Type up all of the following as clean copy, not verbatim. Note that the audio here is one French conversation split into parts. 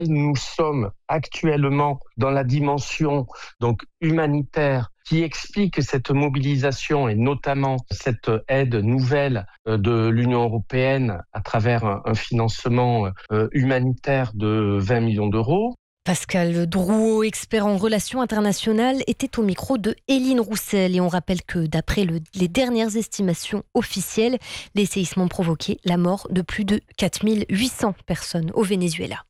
Nous sommes actuellement dans la dimension donc humanitaire qui explique cette mobilisation et notamment cette aide nouvelle de l'Union européenne à travers un financement humanitaire de 20 millions d'euros. Pascal Drouot, expert en relations internationales, était au micro de Éline Roussel. Et on rappelle que d'après les dernières estimations officielles, les séismes ont provoqué la mort de plus de 4800 personnes au Venezuela.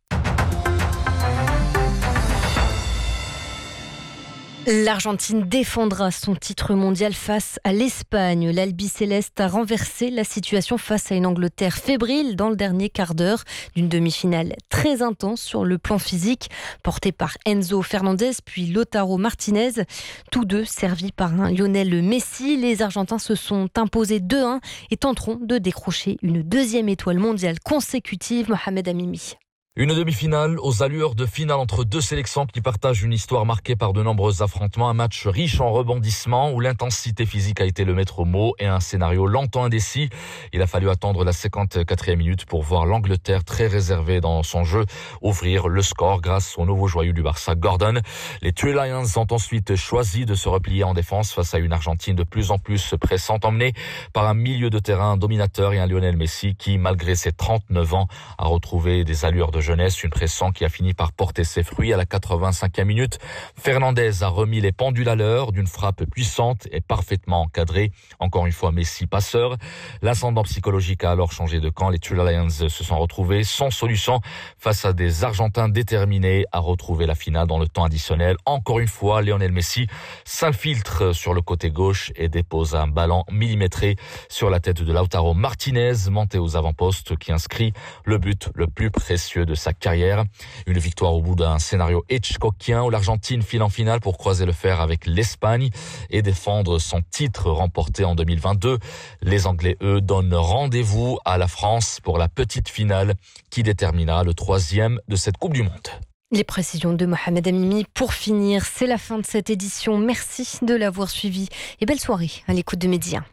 L'Argentine défendra son titre mondial face à l'Espagne. L'Albiceleste a renversé la situation face à une Angleterre fébrile dans le dernier quart d'heure d'une demi-finale très intense sur le plan physique, portée par Enzo Fernandez puis Lautaro Martinez, tous deux servis par un Lionel Messi. Les Argentins se sont imposés 2-1 et tenteront de décrocher une deuxième étoile mondiale consécutive. Mohamed Amimi. Une demi-finale aux allures de finale entre deux sélections qui partagent une histoire marquée par de nombreux affrontements. Un match riche en rebondissements où l'intensité physique a été le maître mot et un scénario longtemps indécis. Il a fallu attendre la 54e minute pour voir l'Angleterre très réservée dans son jeu ouvrir le score grâce au nouveau joyau du Barça, Gordon. Les Three Lions ont ensuite choisi de se replier en défense face à une Argentine de plus en plus pressante, emmenée par un milieu de terrain dominateur et un Lionel Messi qui, malgré ses 39 ans, a retrouvé des allures de jeunesse, une pression qui a fini par porter ses fruits à la 85e minute. Fernandez a remis les pendules à l'heure d'une frappe puissante et parfaitement encadrée. Encore une fois, Messi passeur. L'ascendant psychologique a alors changé de camp. Les Three Lions se sont retrouvés sans solution face à des Argentins déterminés à retrouver la finale dans le temps additionnel. Encore une fois, Lionel Messi s'infiltre sur le côté gauche et dépose un ballon millimétré sur la tête de Lautaro Martinez, monté aux avant-postes, qui inscrit le but le plus précieux de sa carrière. Une victoire au bout d'un scénario hitchcockien où l'Argentine file en finale pour croiser le fer avec l'Espagne et défendre son titre remporté en 2022. Les Anglais, eux, donnent rendez-vous à la France pour la petite finale qui déterminera le 3e de cette Coupe du Monde. Les précisions de Mohamed Amimi. Pour finir, c'est la fin de cette édition. Merci de l'avoir suivi et belle soirée à l'écoute de Média.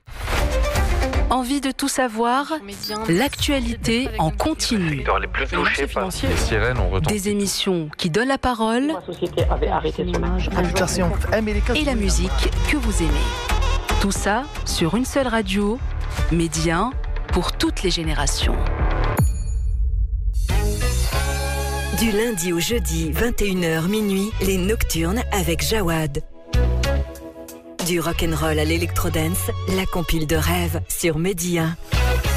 Envie de tout savoir? L'actualité en continu. Les sirènes ont retenti. Des émissions qui donnent la parole. La société avait arrêté son Et la musique que vous aimez. Tout ça sur une seule radio. Média pour toutes les générations. Du lundi au jeudi, 21h minuit, les Nocturnes avec Jawad. Du rock'n'roll à l'électrodance, la compile de rêve sur Média.